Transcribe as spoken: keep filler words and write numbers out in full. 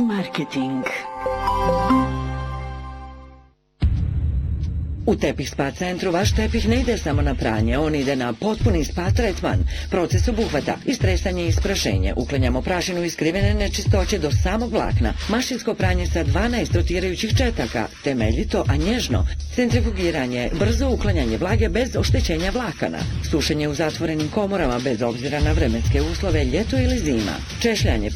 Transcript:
Marketing. U Tepih Spa centru vaš tepih ne ide samo na pranje, on ide na potpuni spa tretman. Proces obuhvata istresanje i isprašenje, uklanjamo prašinu i skrivene nečistoće do samog vlakna, mašinsko pranje sa dvanaest rotirajućih četaka, temeljito, a nježno, centrifugiranje, brzo uklanjanje vlage bez oštećenja vlakana, sušenje u zatvorenim komorama bez obzira na vremenske uslove, ljeto ili zima, češljanje,